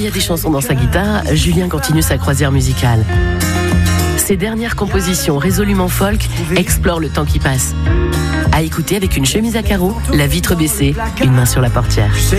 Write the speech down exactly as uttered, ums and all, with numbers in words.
il y a des chansons dans sa guitare, Julien continue sa croisière musicale. Ses dernières compositions résolument folk explorent le temps qui passe. À écouter avec une chemise à carreaux, la vitre baissée, une main sur la portière.